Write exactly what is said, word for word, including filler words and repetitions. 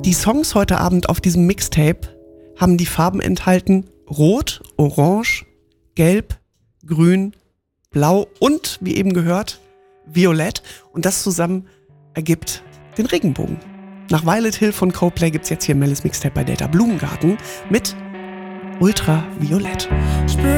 Die Songs heute Abend auf diesem Mixtape haben die Farben enthalten Rot, Orange, Gelb, Grün, Blau und, wie eben gehört, Violett. Und das zusammen ergibt den Regenbogen. Nach Violet Hill von Coldplay gibt's jetzt hier Mellis Mixtape bei Delta Blumengarten mit Ultraviolett.